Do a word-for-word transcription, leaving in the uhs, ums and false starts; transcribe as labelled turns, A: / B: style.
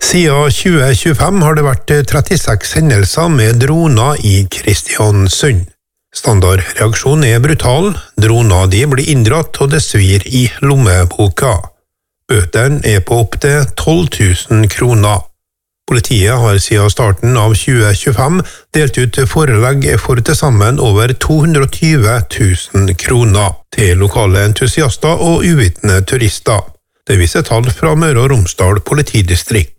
A: Siden tjue tjuefem har det vært trettiseks hendelser med droner i Kristiansund. Standardreaksjonen er brutal, droner de blir inndratt og det svir i lommeboka. Bøtene er på opp til tolv tusen kroner. Politiet har siden starten av tjue tjuefem delt ut forelegg for til sammen over to hundre og tyve tusen kroner til lokale entusiaster og uvitende turister. Det viser tall fra Møre og Romsdal politidistrikt.